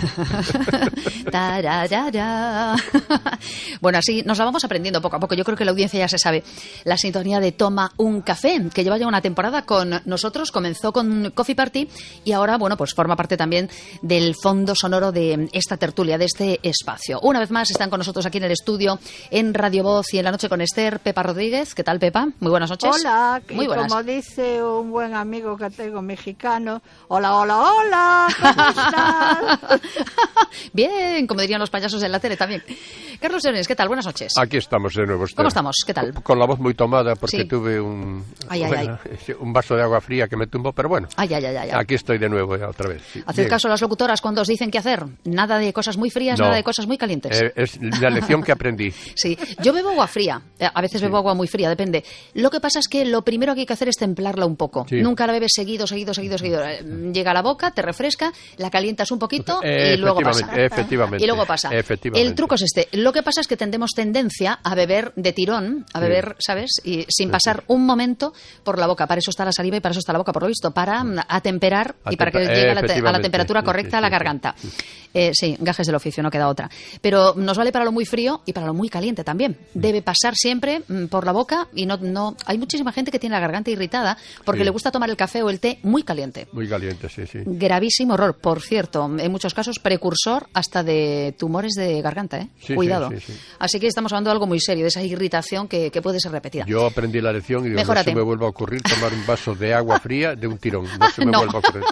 Bueno, así nos la vamos aprendiendo poco a poco. Yo creo que la audiencia ya se sabe la sintonía de Toma un Café, que lleva ya una temporada con nosotros. Comenzó con Coffee Party y ahora, bueno, pues forma parte también del fondo sonoro de esta tertulia, de este espacio. Una vez más están con nosotros aquí en el estudio, en Radio Voz y en la noche con Esther, Pepa Rodríguez. ¿Qué tal, Pepa? Muy buenas noches. Hola, muy buenas. Como dice un buen amigo que tengo mexicano, hola, hola, hola, ¿cómo estás? Bien, como dirían los payasos en la tele también. Carlos Llorens, ¿qué tal? Buenas noches. Aquí estamos de nuevo, Esther. ¿Cómo estamos? ¿Qué tal? Con la voz muy tomada porque Sí. tuve un vaso de agua fría que me tumbó, pero bueno, Ay. aquí estoy de nuevo ya otra vez. Sí. Haced Bien. caso a las locutoras cuando os dicen qué hacer. Nada de cosas muy frías, No. nada de cosas muy calientes. Es la lección que aprendí. Sí, yo bebo agua fría. A veces bebo agua muy fría, depende. Lo que pasa es que lo primero que hay que hacer es templarla un poco. Sí. Nunca la bebes seguido. Llega a la boca, te refresca, la calientas un poquito y luego pasa. Efectivamente. Y luego pasa. Efectivamente. El truco es este. Lo que pasa es que tendemos tendencia a beber de tirón, a beber, ¿sabes? Y sin pasar un momento por la boca. Para eso está la saliva y para eso está la boca, por lo visto. Para atemperar y para que llegue a la temperatura correcta a la garganta. Sí, gajes del oficio, no queda otra. Pero nos vale para lo muy frío y para lo muy caliente también. Debe pasar siempre por la boca y no. Hay muchísima gente que tiene la garganta irritada porque le gusta tomar el café o el té muy caliente. Muy caliente, sí. Gravísimo error, por cierto, en muchos casos precursor hasta de tumores de garganta, ¿eh? Sí, Cuidado. sí. Así que estamos hablando de algo muy serio, de esa irritación que puede ser repetida. Yo aprendí la lección y digo, Mejórate. no se me vuelva a ocurrir tomar un vaso de agua fría de un tirón. No se me No. vuelva a ocurrir.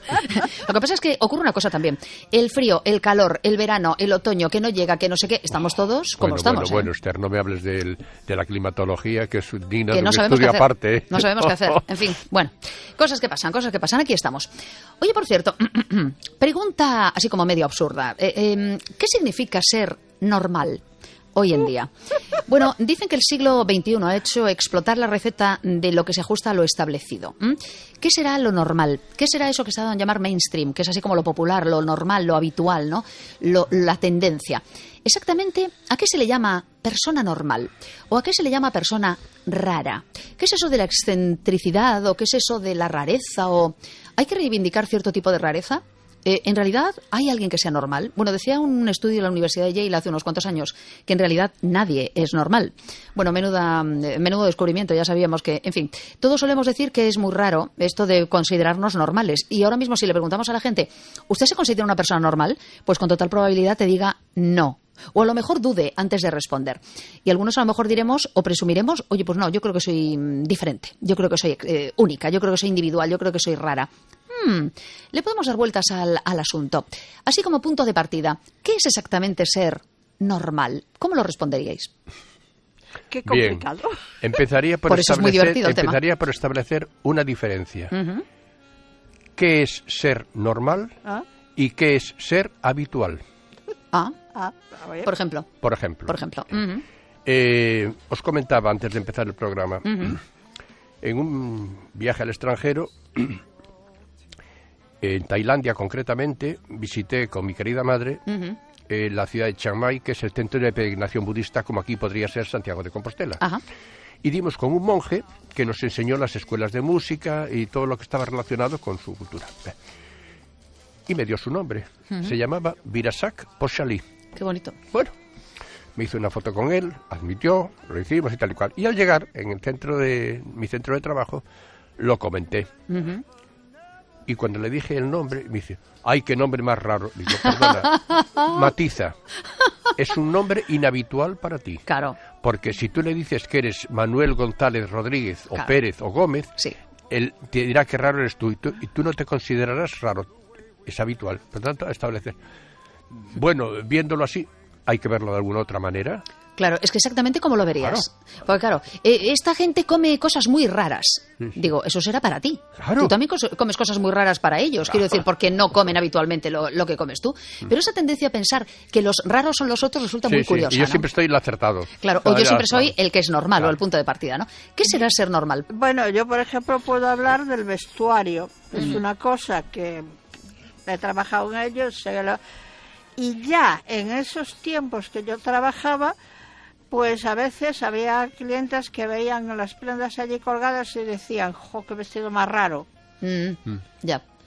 Lo que pasa es que ocurre una cosa también. El frío, el calor, el verano, el otoño, que no llega, que no sé qué, estamos todos como estamos. Bueno, Esther, no me hables de la climatología, que es digna Que de no un sabemos qué estudio hacer. aparte. ¿Eh? No sabemos qué hacer. En fin, bueno, cosas que pasan, aquí estamos. Oye, por cierto, pregunta así como medio absurda. ¿Qué significa ser normal hoy en día? Bueno, dicen que el siglo XXI ha hecho explotar la receta de lo que se ajusta a lo establecido. ¿Qué será lo normal? ¿Qué será eso que se ha dado a llamar mainstream? Que es así como lo popular, lo normal, lo habitual, ¿no? La tendencia. Exactamente, ¿a qué se le llama persona normal? ¿O a qué se le llama persona rara? ¿Qué es eso de la excentricidad? ¿O qué es eso de la rareza? ¿O hay que reivindicar cierto tipo de rareza? ¿En realidad hay alguien que sea normal? Bueno, decía un estudio de la Universidad de Yale hace unos cuantos años que en realidad nadie es normal. Bueno, menudo descubrimiento, ya sabíamos que, en fin, todos solemos decir que es muy raro esto de considerarnos normales. Y ahora mismo si le preguntamos a la gente, ¿usted se considera una persona normal? Pues con total probabilidad te diga no. O a lo mejor dude antes de responder. Y algunos a lo mejor diremos o presumiremos, oye, pues no, yo creo que soy diferente, yo creo que soy única, yo creo que soy individual, yo creo que soy rara. Le podemos dar vueltas al asunto. Así como punto de partida, ¿qué es exactamente ser normal? ¿Cómo lo responderíais? Qué complicado. Bien. Empezaría por eso es muy divertido el tema. Empezaría por establecer una diferencia. ¿Qué es ser normal y qué es ser habitual? Por ejemplo. Por ejemplo. Os comentaba antes de empezar el programa, en un viaje al extranjero, en Tailandia concretamente, visité con mi querida madre la ciudad de Chiang Mai, que es el centro de peregrinación budista, como aquí podría ser Santiago de Compostela. Ajá. Y dimos con un monje que nos enseñó las escuelas de música y todo lo que estaba relacionado con su cultura. Y me dio su nombre. Se llamaba Virasak Poshali. Qué bonito. Bueno, me hice una foto con él, admitió, lo hicimos y tal y cual. Y al llegar en el mi centro de trabajo, lo comenté. Y cuando le dije el nombre, me dice, ¡ay, qué nombre más raro! Digo, perdona, matiza. Es un nombre inhabitual para ti. Claro. Porque si tú le dices que eres Manuel González Rodríguez o Claro. Pérez o Gómez, Sí. él te dirá que raro eres tú y tú no te considerarás raro. Es habitual. Por lo tanto, establecer. Bueno, viéndolo así, hay que verlo de alguna otra manera. Claro, es que exactamente como lo verías. Porque claro, esta gente come cosas muy raras. Digo, eso será para ti. Claro. Tú también comes cosas muy raras para ellos. Quiero decir, porque no comen habitualmente lo que comes tú. Pero esa tendencia a pensar que los raros son los otros resulta muy curiosa. Y yo ¿no? siempre estoy el acertado. Claro, o yo siempre soy el que es normal, o el punto de partida, ¿no? ¿Qué será ser normal? Bueno, yo por ejemplo puedo hablar del vestuario. Es una cosa que he trabajado en ello, y ya en esos tiempos que yo trabajaba, pues a veces había clientes que veían las prendas allí colgadas y decían, ¡jo, qué vestido más raro! Ya.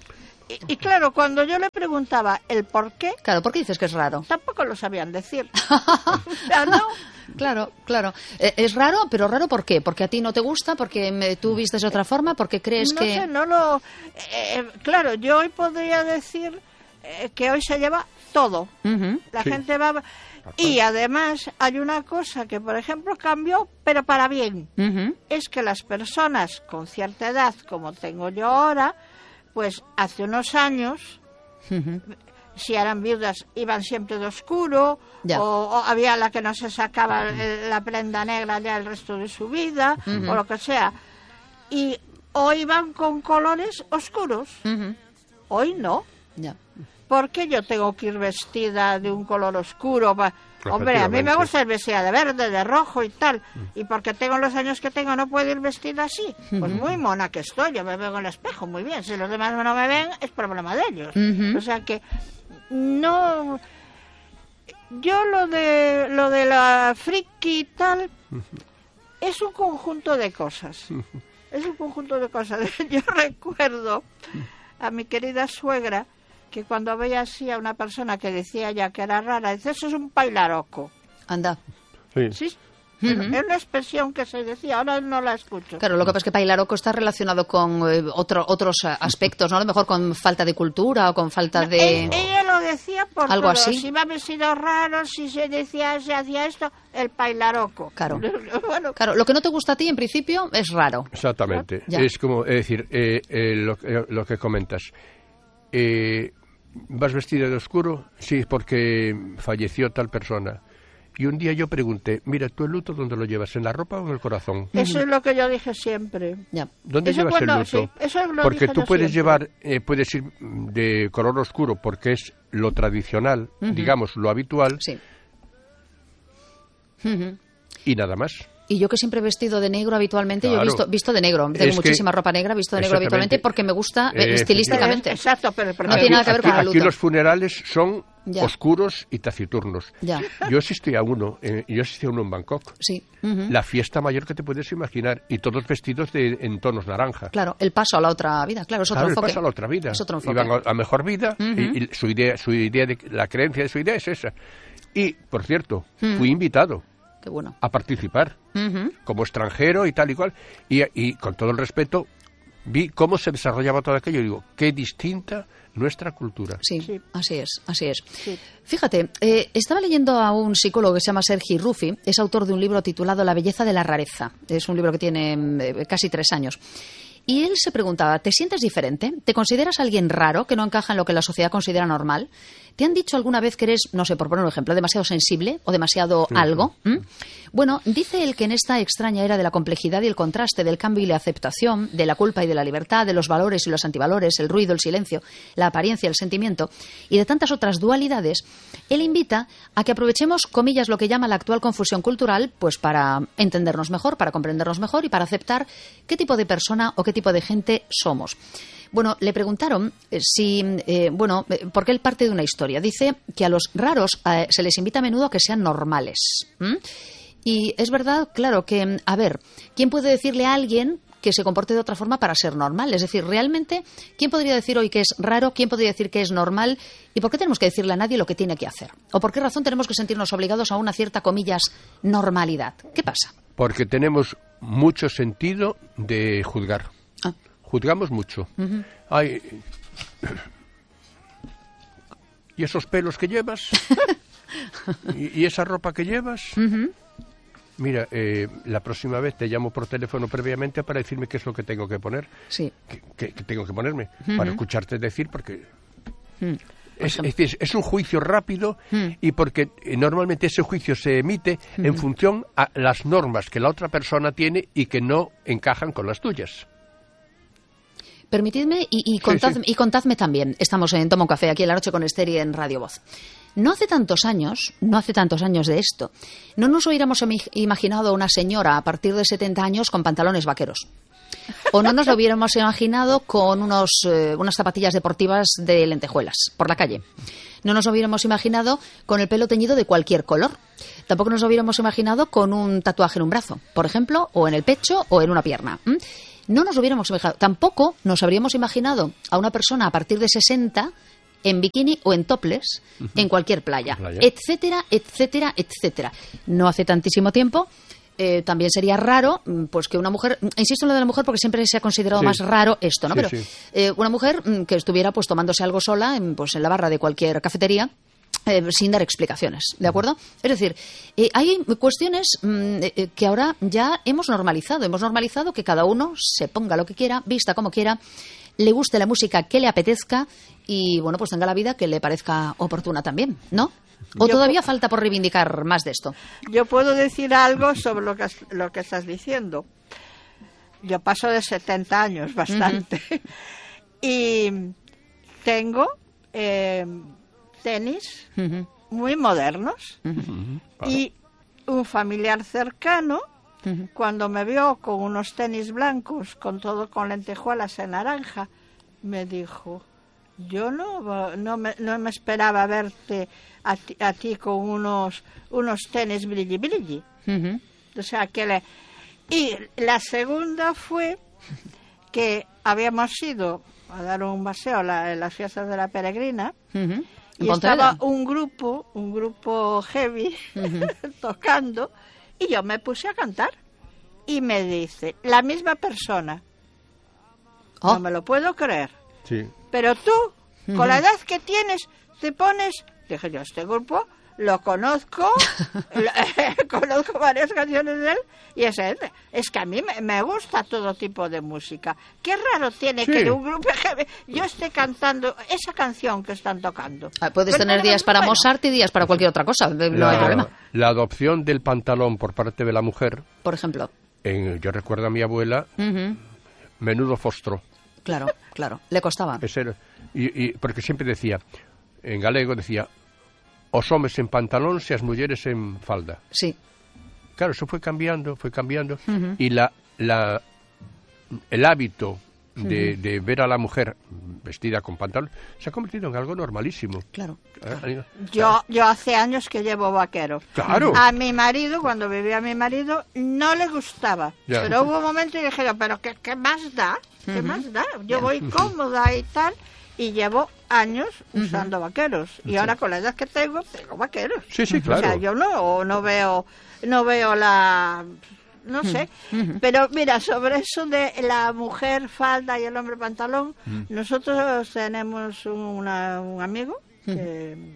Y claro, cuando yo le preguntaba el por qué, Claro, ¿por qué dices que es raro? tampoco lo sabían decir. O sea, no. Claro, claro. Es raro, pero raro ¿por qué? ¿Porque a ti no te gusta? ¿Porque tú vistes de otra forma? ¿Porque crees No que...? sé, no lo... claro, yo hoy podría decir que hoy se lleva todo. Ujú. La Sí. gente va... Y además hay una cosa que, por ejemplo, cambió, pero para bien. Ujú. Es que las personas con cierta edad, como tengo yo ahora, pues hace unos años, Ujú. si eran viudas, iban siempre de oscuro, Ya. o había la que no se sacaba la prenda negra ya el resto de su vida, o lo que sea. Y hoy van con colores oscuros. Ujú. Hoy no. Ya. ¿Por qué yo tengo que ir vestida de un color oscuro? Hombre, a mí me Efectivamente. gusta ir vestida de verde, de rojo y tal. Y porque tengo los años que tengo, no puedo ir vestida así. Pues muy mona que estoy, yo me veo en el espejo muy bien. Si los demás no me ven, es problema de ellos. Ujú. O sea que no... Yo lo de la friki y tal es un conjunto de cosas. Es un conjunto de cosas. Yo recuerdo a mi querida suegra que cuando veía así a una persona que decía ya que era rara, dice, eso es un pailaroco. Anda. Sí. Sí, es una expresión que se decía, ahora no la escucho. Claro, lo que pasa es que pailaroco está relacionado con otros aspectos, ¿no? A lo mejor con falta de cultura o con falta de... Ella lo decía por ¿Algo todo. así? Si iba vestido raro, si se decía, se hacía esto, el pailaroco. Claro. Bueno, Claro, lo que no te gusta a ti en principio es raro. Exactamente. Ya. Es como, es decir, lo que comentas. ¿Vas vestida de oscuro? Sí, porque falleció tal persona. Y un día yo pregunté, mira, ¿tú el luto dónde lo llevas? ¿En la ropa o en el corazón? eso es lo que yo dije siempre. Ya. ¿Dónde Eso llevas cuando- el luto? sí, eso lo porque dije tú yo puedes siempre. llevar, puedes ir de color oscuro porque es lo tradicional, digamos, lo habitual, Sí. Ujú. y nada más. Y yo que siempre he vestido de negro habitualmente, yo Claro. he visto de negro. Tengo Es que- muchísima ropa negra, visto de negro Exactamente. habitualmente porque me gusta estilísticamente. Exacto, pero No tiene nada que ver con el Aquí luto. los funerales son Ya. oscuros y taciturnos. Ya. Yo asistí a uno en Bangkok. Sí. Ujú. La fiesta mayor que te puedes imaginar y todos vestidos en tonos naranja. Claro, el paso a la otra vida, claro, es otro Claro, el enfoque. paso a la otra vida. Es otro enfoque. Iban a mejor vida y su idea de la creencia de su idea es esa. Y, por cierto, fui invitado Qué bueno. a participar Ujú. como extranjero y tal y cual. Y con todo el respeto, vi cómo se desarrollaba todo aquello y digo, qué distinta nuestra cultura. Sí, Sí. así es, así es. Sí. Fíjate, estaba leyendo a un psicólogo que se llama Sergi Ruffi, es autor de un libro titulado La belleza de la rareza. Es un libro que tiene casi 3 años. Y él se preguntaba, ¿te sientes diferente? ¿Te consideras alguien raro que no encaja en lo que la sociedad considera normal? ¿Te han dicho alguna vez que eres, no sé, por poner un ejemplo, demasiado sensible o demasiado algo? ¿Mm? Bueno, dice él que en esta extraña era de la complejidad y el contraste, del cambio y la aceptación, de la culpa y de la libertad, de los valores y los antivalores, el ruido, el silencio, la apariencia, el sentimiento y de tantas otras dualidades, él invita a que aprovechemos, comillas, lo que llama la actual confusión cultural, pues para entendernos mejor, para comprendernos mejor y para aceptar qué tipo de persona o qué tipo de gente somos. Bueno, le preguntaron porque él parte de una historia. Dice que a los raros se les invita a menudo a que sean normales. ¿Mm? Y es verdad, claro, que, a ver, ¿quién puede decirle a alguien que se comporte de otra forma para ser normal? Es decir, realmente, ¿quién podría decir hoy que es raro? ¿Quién podría decir que es normal? ¿Y por qué tenemos que decirle a nadie lo que tiene que hacer? ¿O por qué razón tenemos que sentirnos obligados a una cierta, comillas, normalidad? ¿Qué pasa? Porque tenemos mucho sentido de juzgar. Ah. Juzgamos mucho. Ay, ¿y esos pelos que llevas? ¿Y esa ropa que llevas? Mira, la próxima vez te llamo por teléfono previamente para decirme qué es lo que tengo que poner. Sí. Que tengo que ponerme para escucharte decir, porque es un juicio rápido y porque normalmente ese juicio se emite en función a las normas que la otra persona tiene y que no encajan con las tuyas. Permitidme y Sí. contadme también. Estamos en Toma un Café, aquí en La Noche con Esther y en Radio Voz. No hace tantos años de esto, no nos hubiéramos imaginado a una señora a partir de 70 años con pantalones vaqueros. O no nos lo hubiéramos imaginado con unas zapatillas deportivas de lentejuelas por la calle. No nos lo hubiéramos imaginado con el pelo teñido de cualquier color. Tampoco nos lo hubiéramos imaginado con un tatuaje en un brazo, por ejemplo, o en el pecho o en una pierna. no nos lo hubiéramos imaginado. Tampoco nos habríamos imaginado a una persona a partir de 60 en bikini o en topless en cualquier playa, etcétera, etcétera, etcétera. No hace tantísimo tiempo también sería raro pues que una mujer, insisto en lo de la mujer porque siempre se ha considerado más raro esto, ¿no? Sí, Pero una mujer que estuviera pues tomándose algo sola en la barra de cualquier cafetería sin dar explicaciones, ¿de acuerdo? Es decir, hay cuestiones que ahora ya hemos normalizado que cada uno se ponga lo que quiera, vista como quiera, le guste la música que le apetezca y, bueno, pues tenga la vida que le parezca oportuna también, ¿no? ¿O todavía falta por reivindicar más de esto? Yo puedo decir algo sobre lo que estás diciendo. Yo paso de 70 años, bastante. Y tengo tenis muy modernos. Y un familiar cercano, cuando me vio con unos tenis blancos, con lentejuelas en naranja, me dijo, yo no me esperaba verte a ti con unos tenis brilli brilli. O sea que y la segunda fue que habíamos ido a dar un paseo en las fiestas de la Peregrina y estaba un grupo heavy tocando y yo me puse a cantar y me dice la misma persona, no me lo puedo creer, pero tú con la edad que tienes te pones. Dije yo, este grupo lo conozco, conozco varias canciones de él, y es que a mí me gusta todo tipo de música. Qué raro tiene que un grupo yo esté cantando esa canción que están tocando. Puedes tener días para Mozart y días para cualquier otra cosa, no hay problema. La adopción del pantalón por parte de la mujer, por ejemplo. Yo recuerdo a mi abuela, menudo fostro. Claro, le costaba. Porque siempre decía, en galego decía, os homes en pantalón, se as mulleres en falda. Sí. Claro, eso fue cambiando, y el hábito de ver a la mujer vestida con pantalón se ha convertido en algo normalísimo. Claro. Yo hace años que llevo vaquero. Claro. A mi marido, cuando vivía mi marido, no le gustaba. Ya. Pero hubo un momento y dije, pero ¿qué más da? ¿Qué más da? Yo voy cómoda y tal. Y llevo años usando vaqueros. Y ahora con la edad que tengo vaqueros. Sí, claro. O sea, yo no veo la... No sé. Pero mira, sobre eso de la mujer falda y el hombre pantalón, nosotros tenemos un amigo que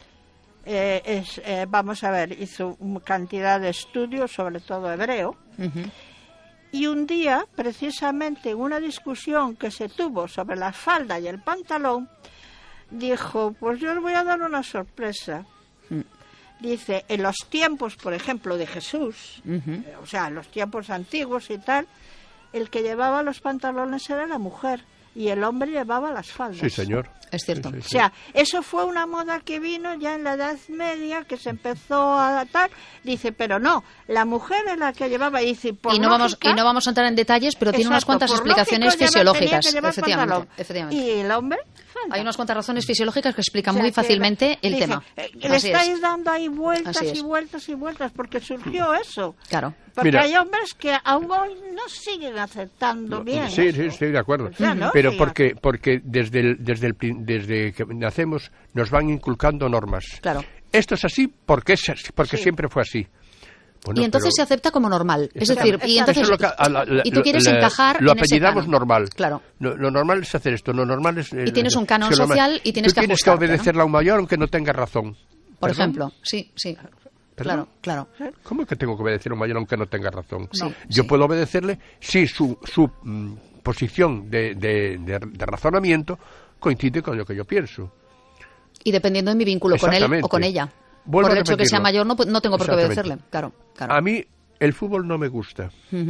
vamos a ver, hizo una cantidad de estudios, sobre todo hebreo. Y un día, precisamente en una discusión que se tuvo sobre la falda y el pantalón, dijo, pues yo os voy a dar una sorpresa. Dice, en los tiempos, por ejemplo, de Jesús, o sea, en los tiempos antiguos y tal, el que llevaba los pantalones era la mujer y el hombre llevaba las faldas. Sí, señor. Es cierto. Sí. O sea, eso fue una moda que vino ya en la Edad Media, que se empezó a adaptar. Dice, pero no, la mujer es la que llevaba. Y dice, no vamos a entrar en detalles, pero tiene unas cuantas explicaciones fisiológicas. Efectivamente. Y el hombre... Hay unas cuantas razones fisiológicas que explican muy fácilmente el tema. Le estáis dando ahí vueltas y vueltas y vueltas, porque surgió eso. Claro. Porque hay hombres que aún hoy no siguen aceptando bien. Sí, estoy de acuerdo. Pero porque desde que nacemos nos van inculcando normas. Claro. Esto es así porque siempre fue así. Bueno, y entonces se acepta como normal. Es decir, y tú quieres encajar lo en ese apellidamos canon. normal. Claro. Lo normal es hacer esto. Lo normal es... y tienes un canon social y tienes que ajustarte, que obedecerle a un mayor aunque no tenga razón. Por ejemplo, sí. ¿Perdón? Claro. ¿Cómo que tengo que obedecer a un mayor aunque no tenga razón? Sí, Yo puedo obedecerle si su posición de razonamiento coincide con lo que yo pienso. Y dependiendo de mi vínculo con él o con ella. Por el hecho de que sea mayor no tengo por qué obedecerle. Claro. A mí el fútbol no me gusta.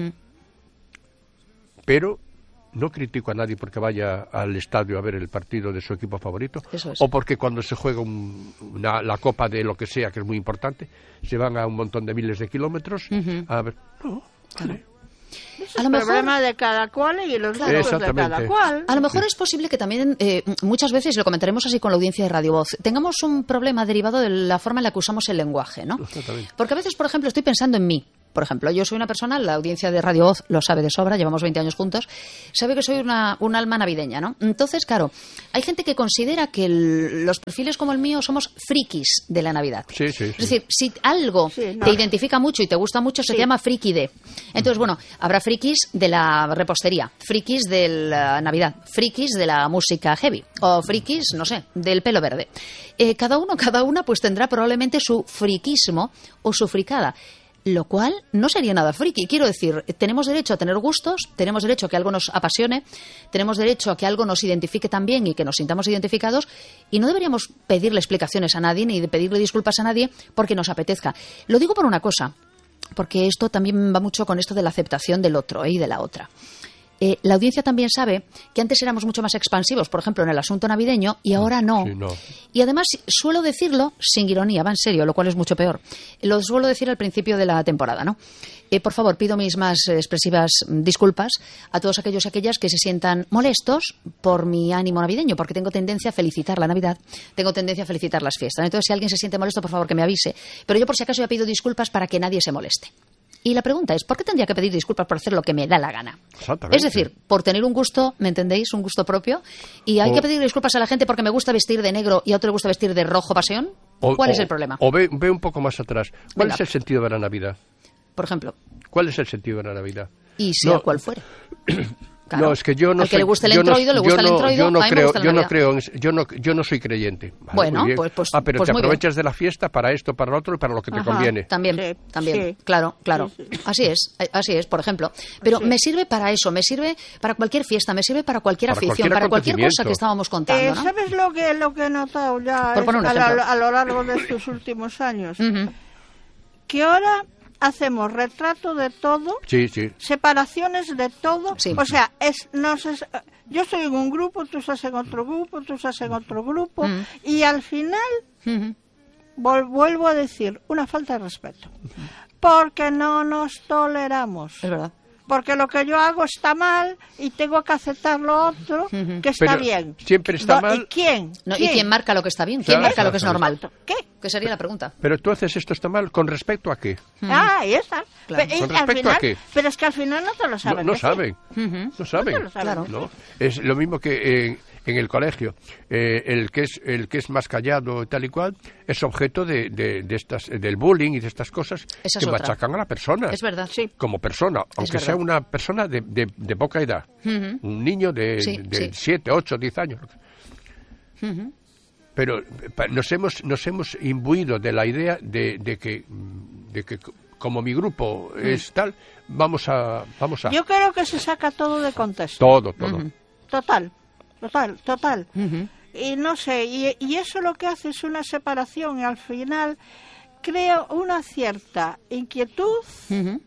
Pero no critico a nadie porque vaya al estadio a ver el partido de su equipo favorito. Eso es. O porque cuando se juega la copa de lo que sea, que es muy importante, se van a un montón de miles de kilómetros a ver. No, claro. Es el problema de cada cual y los gustos de cada cual. A lo mejor es posible que también, muchas veces, lo comentaremos así con la audiencia de Radio Voz, tengamos un problema derivado de la forma en la que usamos el lenguaje, ¿no? Exactamente. Porque a veces, por ejemplo, estoy pensando en mí. Por ejemplo, yo soy una persona, la audiencia de Radio Voz lo sabe de sobra, llevamos 20 años juntos, sabe que soy un alma navideña, ¿no? Entonces, claro, hay gente que considera que los perfiles como el mío somos frikis de la Navidad. Sí. Es decir, si algo te identifica mucho y te gusta mucho, se llama friki de. Entonces, bueno, habrá frikis de la repostería, frikis de la Navidad, frikis de la música heavy o frikis, no sé, del pelo verde. Cada una pues tendrá probablemente su friquismo o su fricada. Lo cual no sería nada friki. Quiero decir, tenemos derecho a tener gustos, tenemos derecho a que algo nos apasione, tenemos derecho a que algo nos identifique también y que nos sintamos identificados, y no deberíamos pedirle explicaciones a nadie ni pedirle disculpas a nadie porque nos apetezca. Lo digo por una cosa, porque esto también va mucho con esto de la aceptación del otro y de la otra. La audiencia también sabe que antes éramos mucho más expansivos, por ejemplo, en el asunto navideño, y ahora no. Sí, no. Y además suelo decirlo sin ironía, va en serio, lo cual es mucho peor. Lo suelo decir al principio de la temporada, ¿no? Por favor, pido mis más expresivas disculpas a todos aquellos y aquellas que se sientan molestos por mi ánimo navideño, porque tengo tendencia a felicitar la Navidad, tengo tendencia a felicitar las fiestas. Entonces, si alguien se siente molesto, por favor, que me avise. Pero yo, por si acaso, ya pido disculpas para que nadie se moleste. Y la pregunta es, ¿por qué tendría que pedir disculpas por hacer lo que me da la gana? Exactamente. Es decir, por tener un gusto, ¿me entendéis? Un gusto propio. ¿Y hay que pedir disculpas a la gente porque me gusta vestir de negro y a otro le gusta vestir de rojo pasión? ¿Cuál es el problema? O ve un poco más atrás. ¿Cuál Venga. es el sentido de la Navidad? Por ejemplo. ¿Cuál es el sentido de la Navidad? Y sea cual fuere. Claro. No, es que yo no Al que soy, le guste el introido, le gusta el introido. yo no soy creyente. Vale, bueno, muy bien. pues pero pues te muy aprovechas de la fiesta para esto, para lo otro y para lo que te conviene. También, Sí. claro. Sí. Así es, por ejemplo. Pero Sí. me sirve para eso, me sirve para cualquier fiesta, me sirve para cualquier Para afición, cualquier para cualquier cosa acontecimiento. que estábamos contando, ¿no? ¿Sabes lo que he notado ya Por poner un ejemplo. a lo largo de estos últimos años? Ujú. Que ahora hacemos retrato de todo, Sí. separaciones de todo. Sí. O sea, yo estoy en un grupo, tú estás en otro grupo, tú estás en otro grupo, y al final Ujú. vuelvo a decir una falta de respeto. Porque no nos toleramos. Es verdad. Porque lo que yo hago está mal y tengo que aceptar lo otro que está Pero bien. siempre está mal. ¿Y quién? No, ¿y quién marca lo que está bien? ¿Quién Claro, marca lo que es claro. normal? ¿Qué? ¿Qué sería la pregunta? Pero tú haces esto está mal, ¿con respecto a qué? Ahí está. Claro. Y ¿Con al respecto a final- qué? Pero es que al final no te lo saben. No decir. saben. Ujú. No saben. No te lo saben. Claro. ¿No? Es lo mismo que en el colegio. El que es más callado y tal y cual es objeto de estas del bullying y de estas cosas Esa es que otra. machacan a la persona. Es verdad. Sí. Como persona, aunque sea verdad. una persona de poca edad. Ujú. Un niño de Sí. 7, 8, 10 años. Ujú. Pero nos hemos imbuido de la idea de que como mi grupo es tal, vamos a Yo creo que se saca todo de contexto. todo. Ujú. Total. Ujú. Y no sé, y eso lo que hace es una separación y al final crea una cierta inquietud, Ujú.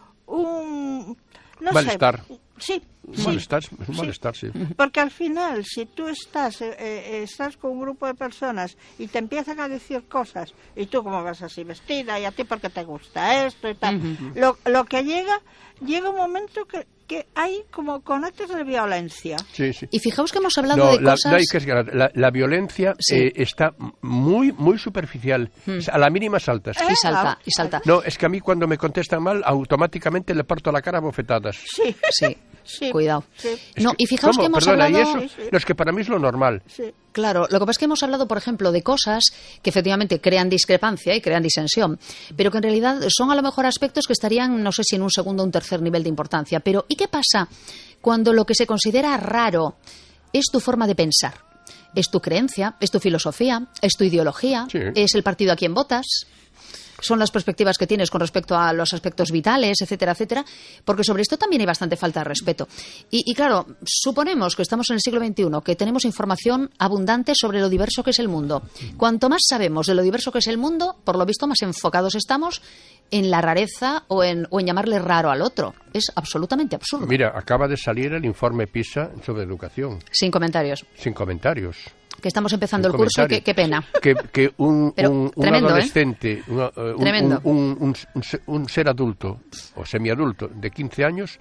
no Malestar. sé. Sí, Un malestar, es un Sí. malestar, sí. Porque al final, si tú estás con un grupo de personas y te empiezan a decir cosas, y tú como vas así vestida, y a ti porque te gusta esto y tal, lo que llega un momento que hay como con actos de violencia. Sí. Y fijaos que hemos hablado No, de cosas... no hay que escalar. La violencia Sí. está muy superficial. O sea, a la mínima saltas. Y salta. No, es que a mí cuando me contestan mal, automáticamente le parto la cara a bofetadas. Sí, Sí, sí. cuidado. Sí. No, y fijaos ¿Cómo? que hemos Perdona, hablado... ¿y eso? Sí, sí. No, es que para mí es lo normal. Sí. Claro, lo que pasa es que hemos hablado, por ejemplo, de cosas que efectivamente crean discrepancia y crean disensión, pero que en realidad son a lo mejor aspectos que estarían, no sé si en un segundo o un tercer nivel de importancia. Pero ¿y qué pasa cuando lo que se considera raro es tu forma de pensar? Es tu creencia, es tu filosofía, es tu ideología, Sí. es el partido a quien votas, son las perspectivas que tienes con respecto a los aspectos vitales, etcétera, etcétera, porque sobre esto también hay bastante falta de respeto. Y claro, suponemos que estamos en el siglo XXI, que tenemos información abundante sobre lo diverso que es el mundo. Cuanto más sabemos de lo diverso que es el mundo, por lo visto más enfocados estamos en la rareza o en llamarle raro al otro. Es absolutamente absurdo. Mira, acaba de salir el informe PISA sobre educación, Sin comentarios. sin comentarios. Que estamos empezando Sin el curso y comentario. qué pena. Que un tremendo, adolescente, Tremendo. un ser adulto o semiadulto de 15 años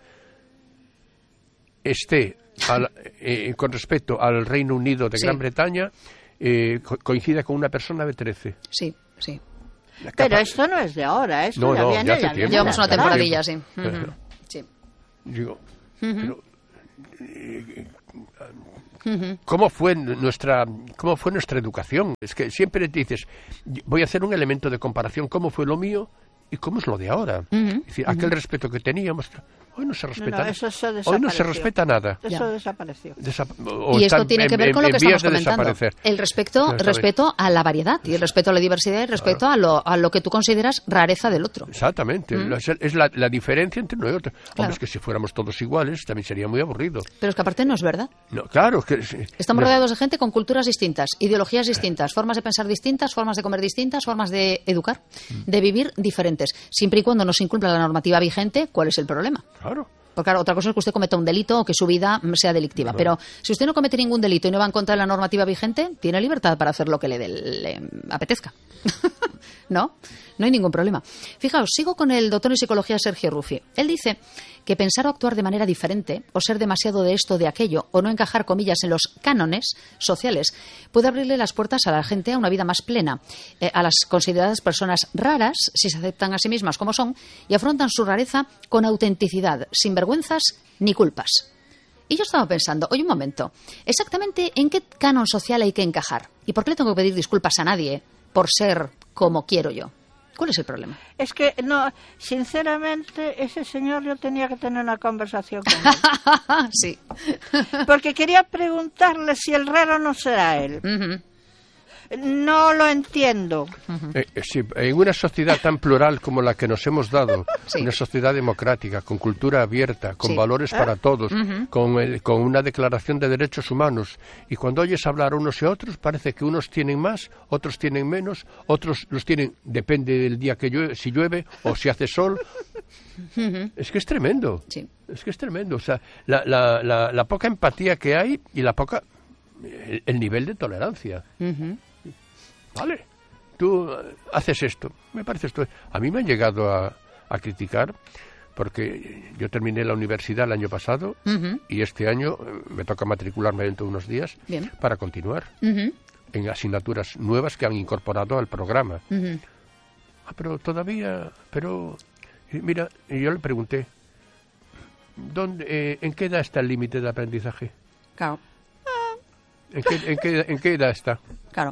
esté con respecto al Reino Unido de Sí. Gran Bretaña coincida con una persona de 13. Sí, sí. Pero esto no es de ahora, esto ya viene, ya hace ya tiempo. Llevamos una Ya hace temporadilla, tiempo. sí. Ujú. Sí. Digo, pero, ¿cómo fue nuestra educación? Es que siempre te dices, voy a hacer un elemento de comparación, ¿cómo fue lo mío y cómo es lo de ahora? Es decir, aquel respeto que teníamos, hoy no se respeta nada. Hoy no se respeta nada. Eso desapareció. Y esto tiene que ver con lo que estamos comentando. El respeto a la variedad y el respeto a la diversidad y el respeto a lo que tú consideras rareza del otro. Exactamente. Es la diferencia entre uno y otro. Hombre, es que si fuéramos todos iguales también sería muy aburrido. Pero es que aparte no es verdad. No, claro. Estamos rodeados de gente con culturas distintas, ideologías distintas, formas de pensar distintas, formas de comer distintas, formas de educar, de vivir diferentes. Siempre y cuando no se incumpla la normativa vigente, ¿cuál es el problema? Claro. Porque claro, otra cosa es que usted cometa un delito o que su vida sea delictiva. No. Pero si usted no comete ningún delito y no va en contra de la normativa vigente, tiene libertad para hacer lo que le apetezca. ¿No? No hay ningún problema. Fijaos, sigo con el doctor en psicología Sergio Ruffi. Él dice que pensar o actuar de manera diferente, o ser demasiado de esto o de aquello, o no encajar, comillas, en los cánones sociales, puede abrirle las puertas a la gente a una vida más plena, a las consideradas personas raras, si se aceptan a sí mismas como son, y afrontan su rareza con autenticidad, sin vergüenzas ni culpas. Y yo estaba pensando, oye, un momento, exactamente en qué canon social hay que encajar, y por qué le tengo que pedir disculpas a nadie por ser como quiero yo. ¿Cuál es el problema? Es que, no, sinceramente, ese señor yo tenía que tener una conversación con él. Sí. Porque quería preguntarle si el raro no será él. No lo entiendo. Sí, en una sociedad tan plural como la que nos hemos dado, una sociedad democrática, con cultura abierta, con valores para todos, con una declaración de derechos humanos, y cuando oyes hablar unos y otros, parece que unos tienen más, otros tienen menos, otros los tienen, depende del día que llueve, si llueve o si hace sol. Es que es tremendo. Sí. Es que es tremendo. O sea, la poca empatía que hay y el nivel de tolerancia. Vale, tú haces esto, me parece esto. A mí me han llegado a criticar porque yo terminé la universidad el año pasado y este año me toca matricularme dentro de unos días para continuar en asignaturas nuevas que han incorporado al programa. Mira, yo le pregunté, ¿en qué edad está el límite de aprendizaje? Claro. ¿En qué edad está? Claro.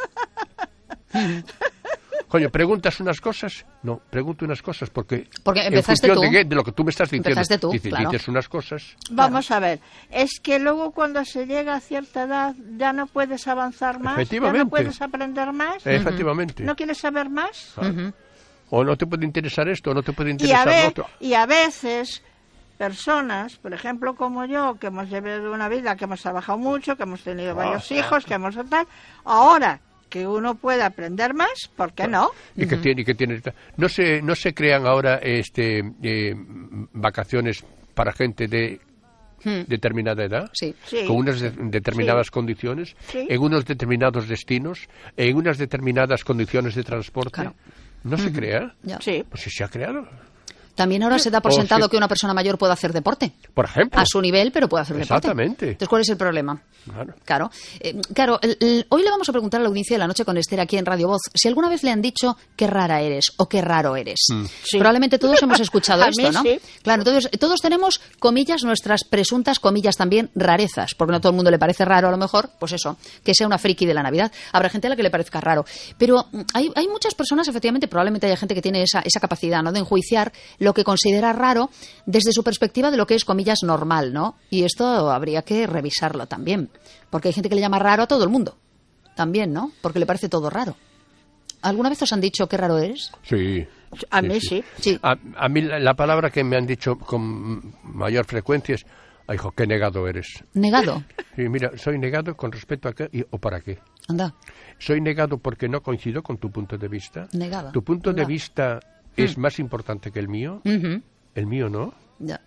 Coño, ¿preguntas unas cosas? No, pregunto unas cosas porque empezaste en tú. función de lo que tú me estás diciendo, claro. dices unas cosas. Vamos a ver, es que luego cuando se llega a cierta edad ya no puedes avanzar más, ya no puedes aprender más. Efectivamente. ¿No quieres saber más? O no te puede interesar esto, o no te puede interesar lo otro. Y a veces personas, por ejemplo como yo, que hemos llevado una vida, que hemos trabajado mucho, que hemos tenido varios hijos, que hemos tal, ahora que uno puede aprender más, ¿por qué no? Y que tiene no se crean ahora vacaciones para gente de determinada edad, con unas determinadas condiciones, en unos determinados destinos, en unas determinadas condiciones de transporte. Claro. ¿No se crea? Sí. Pues sí se ha creado. También ahora se da por sentado que una persona mayor puede hacer deporte. Por ejemplo. A su nivel, pero puede hacer deporte. Exactamente. Entonces, ¿cuál es el problema? Claro. Hoy le vamos a preguntar a la audiencia de la noche con Esther aquí en Radio Voz si alguna vez le han dicho qué rara eres o qué raro eres. Sí. Probablemente todos hemos escuchado esto, ¿no? Sí. Claro, entonces todos tenemos, comillas, nuestras presuntas, comillas también, rarezas, porque no a todo el mundo le parece raro a lo mejor, pues eso, que sea una friki de la Navidad. Habrá gente a la que le parezca raro. Pero hay muchas personas, efectivamente, probablemente haya gente que tiene esa capacidad, ¿no?, de enjuiciar lo que considera raro desde su perspectiva de lo que es, comillas, normal, ¿no? Y esto habría que revisarlo también, porque hay gente que le llama raro a todo el mundo, también, ¿no? Porque le parece todo raro. ¿Alguna vez os han dicho qué raro eres? Sí. A mí sí. A mí la palabra que me han dicho con mayor frecuencia es, hijo, qué negado eres. ¿Negado? Sí, mira, soy negado con respecto a qué o para qué. Anda. Soy negado porque no coincido con tu punto de vista. Negado. Tu punto de vista es más importante que el mío. El mío no. Ya.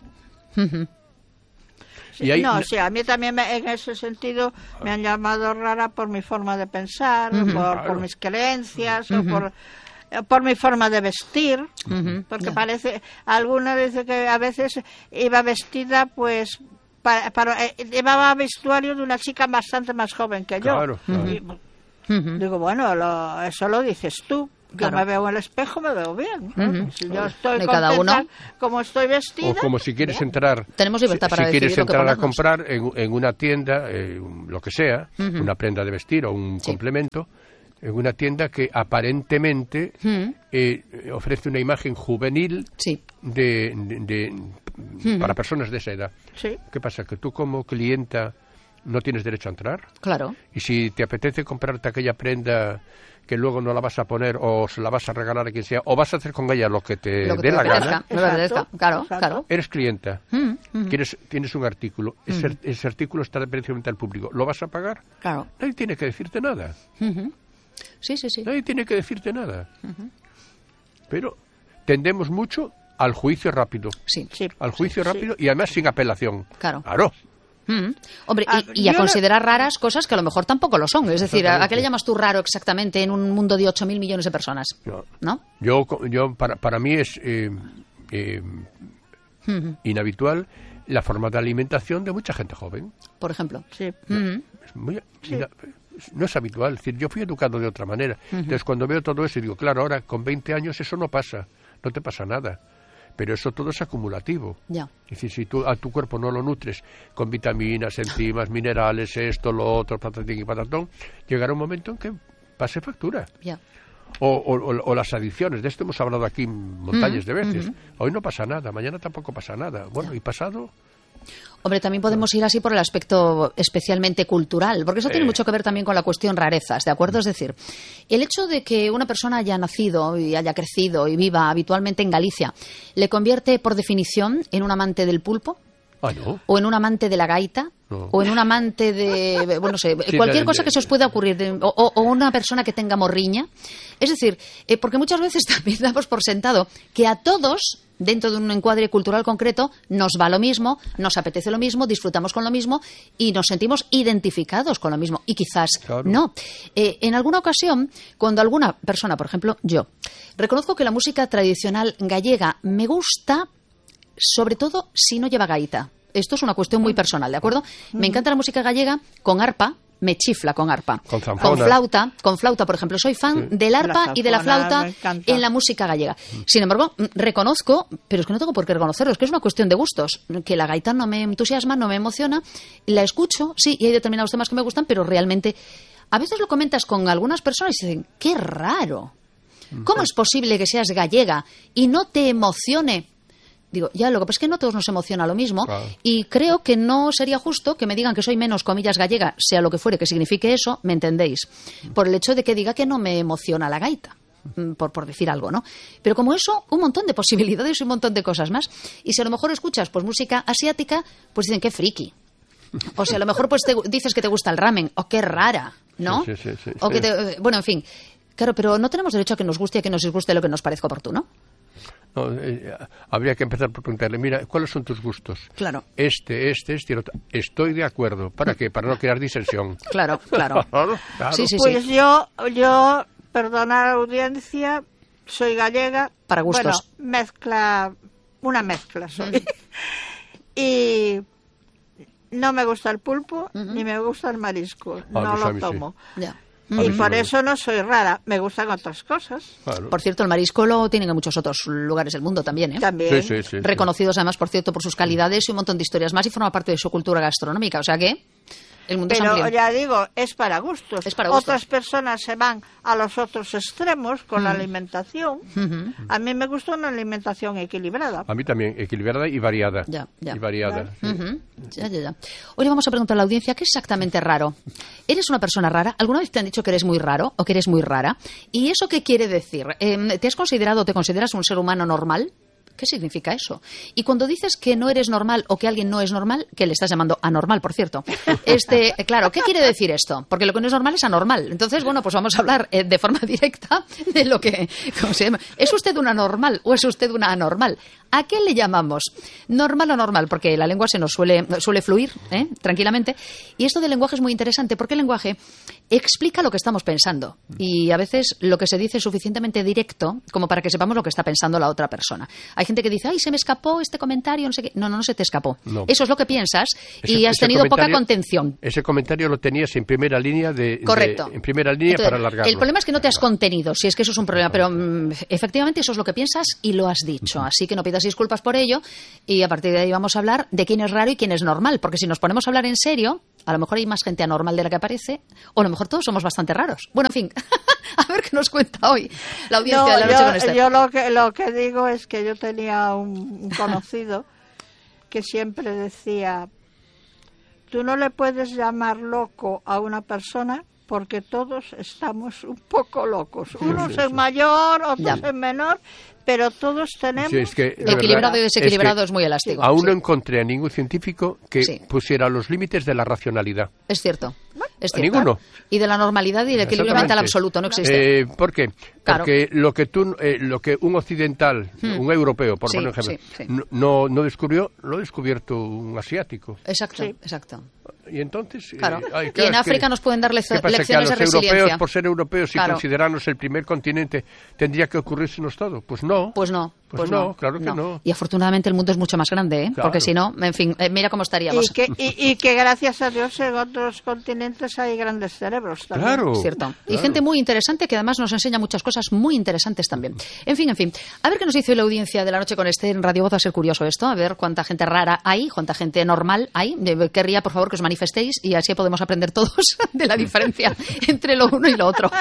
Sí, a mí también en ese sentido me han llamado rara por mi forma de pensar, por mis creencias, o por mi forma de vestir, porque parece, alguna dice que a veces iba vestida pues llevaba vestuario de una chica bastante más joven que yo. Claro. Digo, bueno, eso lo dices tú. Claro. me veo en el espejo, me veo bien. Si yo estoy Y cada contenta uno. como estoy vestida... O como si quieres entrar... Tenemos libertad para si quieres decidir lo que entrar a ponemos. comprar en una tienda, lo que sea, una prenda de vestir o un complemento, en una tienda que aparentemente ofrece una imagen juvenil Sí. para personas de esa edad. Sí. ¿Qué pasa? ¿Que tú como clienta no tienes derecho a entrar? Claro. Y si te apetece comprarte aquella prenda que luego no la vas a poner o se la vas a regalar a quien sea, o vas a hacer con ella lo que te Lo que dé te la apetezca, gana, lo que te apetezca. Claro, Exacto. claro. eres clienta, tienes un artículo, ese artículo está precisamente al público, ¿lo vas a pagar? Claro. Nadie tiene que decirte nada. Sí, sí, sí. Nadie tiene que decirte nada. Pero tendemos mucho al juicio rápido. Sí. Sí. Al juicio Sí. rápido y además sin apelación. Claro. Claro. Hombre, Ah, y a yo considerar raras cosas que a lo mejor tampoco lo son. Es decir, ¿a qué le Exactamente. llamas tú raro exactamente en un mundo de 8.000 millones de personas? No. ¿No? Yo para mí es inhabitual la forma de alimentación de mucha gente joven. Por ejemplo. Sí. Es muy- no es habitual. Es decir, yo fui educado de otra manera. Entonces, cuando veo todo eso, digo, claro, ahora con 20 años eso no pasa. No te pasa nada. Pero eso todo es acumulativo. Ya. Es decir, si tú a tu cuerpo no lo nutres con vitaminas, enzimas, minerales, esto, lo otro, patatín y patatón, llegará un momento en que pase factura. Ya. O las adicciones, de esto hemos hablado aquí montañas de veces. Hoy no pasa nada, mañana tampoco pasa nada. Bueno, ¿y pasado? Hombre, también podemos ir así por el aspecto especialmente cultural, porque eso tiene mucho que ver también con la cuestión rarezas, ¿de acuerdo? Es decir, el hecho de que una persona haya nacido y haya crecido y viva habitualmente en Galicia, ¿le convierte por definición en un amante del pulpo? Ah, no. ¿O en un amante de la gaita? No. ¿O en un amante de, bueno, no sé, Sí, cualquier cosa que se os pueda ocurrir? O una persona que tenga morriña. Es decir, porque muchas veces también damos por sentado que a todos, dentro de un encuadre cultural concreto, nos va lo mismo, nos apetece lo mismo, disfrutamos con lo mismo y nos sentimos identificados con lo mismo. Y quizás Claro. no. En alguna ocasión, cuando alguna persona, por ejemplo, yo, reconozco que la música tradicional gallega me gusta, sobre todo si no lleva gaita. Esto es una cuestión muy personal, ¿de acuerdo? Me encanta la música gallega con arpa, me chifla con arpa. Con zanfona. Con flauta, por ejemplo. Soy fan del arpa La y de la zanfona flauta me encanta. en la música gallega. Sin embargo, reconozco, pero es que no tengo por qué reconocerlo, es que es una cuestión de gustos, que la gaita no me entusiasma, no me emociona, la escucho, sí, y hay determinados temas que me gustan, pero realmente a veces lo comentas con algunas personas y dicen, qué raro. ¿Cómo es posible que seas gallega y no te emocione? Digo, ya, lo que pasa es que no a todos nos emociona lo mismo. Claro. Y creo que no sería justo que me digan que soy menos, comillas, gallega, sea lo que fuere que signifique eso, ¿me entendéis? Por el hecho de que diga que no me emociona la gaita, por decir algo, ¿no? Pero como eso, un montón de posibilidades y un montón de cosas más. Y si a lo mejor escuchas pues música asiática, pues dicen, qué friki. O si a lo mejor pues dices que te gusta el ramen, o qué rara, ¿no? Sí. O que bueno, en fin. Claro, pero no tenemos derecho a que nos guste y a que nos disguste lo que nos parezca oportuno. No, habría que empezar por preguntarle, mira, ¿cuáles son tus gustos? Claro. Este y el otro. Estoy de acuerdo. ¿Para qué? Para no crear disensión. Claro, claro. Claro. Sí, sí, Pues sí. yo, perdona la audiencia, soy gallega. Para gustos. Bueno, una mezcla soy. Y no me gusta el pulpo, ni me gusta el marisco. No pues a lo mí sí. tomo. Ya. A mí Y sí por me eso no soy rara. Me gustan otras cosas. Claro. Por cierto, el marisco lo tienen en muchos otros lugares del mundo también, ¿eh? También. Sí. Reconocidos además, por cierto, por sus calidades y un montón de historias más y forma parte de su cultura gastronómica. O sea que el mundo es Pero amplio. ya digo, es para gustos. Es para gustos. Otras personas se van a los otros extremos con la alimentación. A mí me gusta una alimentación equilibrada. A mí también, equilibrada y variada. Ya. Y variada. sí. Ujú. Ya. Hoy le vamos a preguntar a la audiencia qué es exactamente raro. ¿Eres una persona rara? ¿Alguna vez te han dicho que eres muy raro o que eres muy rara? ¿Y eso qué quiere decir? ¿Te has considerado o te consideras un ser humano normal? ¿Qué significa eso? Y cuando dices que no eres normal o que alguien no es normal, que le estás llamando anormal, por cierto. Claro, ¿qué quiere decir esto? Porque lo que no es normal es anormal. Entonces, bueno, pues vamos a hablar de forma directa de lo que... ¿Cómo se llama? ¿Es usted una normal o es usted una anormal? ¿A qué le llamamos? ¿Normal o normal? Porque la lengua se nos suele fluir tranquilamente. Y esto del lenguaje es muy interesante porque el lenguaje explica lo que estamos pensando. Y a veces lo que se dice es suficientemente directo como para que sepamos lo que está pensando la otra persona. Hay gente que dice, ay, se me escapó este comentario, no sé qué. No se te escapó. No. Eso es lo que piensas y has tenido poca contención. Ese comentario lo tenías en primera línea Correcto. En primera línea. Entonces, para alargarlo. El problema es que no te has contenido, si es que eso es un problema. Pero efectivamente eso es lo que piensas y lo has dicho. Así que no pidas disculpas por ello y a partir de ahí vamos a hablar de quién es raro y quién es normal. Porque si nos ponemos a hablar en serio, a lo mejor hay más gente anormal de la que parece o a lo mejor todos somos bastante raros. Bueno, en fin, a ver qué nos cuenta hoy la audiencia de La Noche con Esther. Yo lo que digo es que yo tenía un conocido que siempre decía, tú no le puedes llamar loco a una persona porque todos estamos un poco locos. Unos es mayor, otros es menor, pero todos tenemos... Sí, es que, equilibrado y desequilibrado es muy elástico. Aún no encontré a ningún científico que pusiera los límites de la racionalidad. Es cierto. Es cierto. Ninguno. Y de la normalidad y del equilibrio mental absoluto no existe. ¿Por qué? Claro. Porque lo que un occidental, un europeo, por poner un ejemplo, no descubrió, lo ha descubierto un asiático. Exacto, exacto. Y entonces... Claro. Y en África nos pueden dar lecciones de resiliencia. Europeos, por ser europeos y considerarnos el primer continente, ¿tendría que ocurrírsenos todo? Pues no. Pues no. Claro que no. Y afortunadamente el mundo es mucho más grande, ¿eh? Porque si no, en fin, mira cómo estaríamos. Y que gracias a Dios en otros continentes hay grandes cerebros también. Claro. Cierto. Y gente muy interesante que además nos enseña muchas cosas muy interesantes también. En fin. A ver qué nos dice la audiencia de La Noche con Esther en Radio Voz. Va a ser curioso esto. A ver cuánta gente rara hay, cuánta gente normal hay. Querría, por favor, que os manifestéis y así podemos aprender todos de la diferencia entre lo uno y lo otro.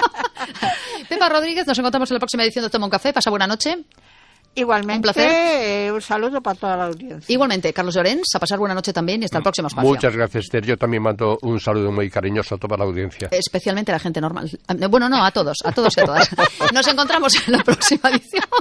Pepa Rodríguez, nos encontramos en la próxima edición de Toma un Café. Pasa buena noche. Igualmente, un placer. Un saludo para toda la audiencia. Igualmente, Carlos Llorens, a pasar buena noche también y hasta el próximo espacio. Muchas gracias, Esther. Yo también mando un saludo muy cariñoso a toda la audiencia. Especialmente a la gente normal. Bueno, no, a todos y a todas. Nos encontramos en la próxima edición.